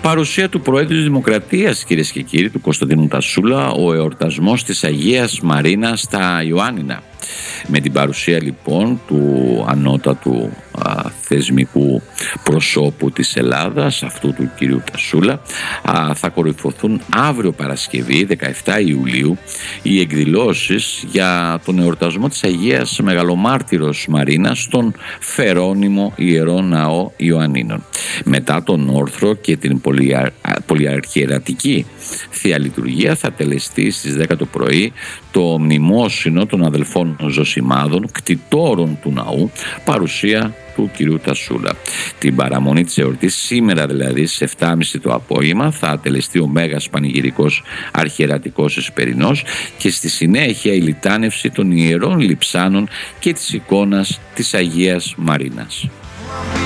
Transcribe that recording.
Παρουσία του Προέδρου της Δημοκρατίας, κυρίες και κύριοι, του Κωνσταντίνου Τασούλα, ο εορτασμός της Αγίας Μαρίνα στα Ιωάννινα. Με την παρουσία λοιπόν του ανώτατου θεσμικού προσώπου της Ελλάδας, αυτού του κυρίου Τασούλα, θα κορυφωθούν αύριο Παρασκευή 17 Ιουλίου οι εκδηλώσεις για τον εορτασμό της Αγίας Μεγαλομάρτυρος Μαρίνας στον Φερόνιμο Ιερό Ναό Ιωαννίνων. Μετά τον όρθρο και την πολυαρχιερατική Θεία Λειτουργία θα τελεστεί στις 10 το πρωί το μνημόσυνο των αδελφών Ζωσιμάδων, κτητόρων του ναού, παρουσία του κυρίου Τασούλα. Την παραμονή της εορτής, σήμερα δηλαδή στις 7.30 το απόγευμα, θα τελεστεί ο Μέγας Πανηγυρικός Αρχιερατικός Εσπερινός και στη συνέχεια η λιτάνευση των Ιερών Λειψάνων και της εικόνας της Αγίας Μαρίνας.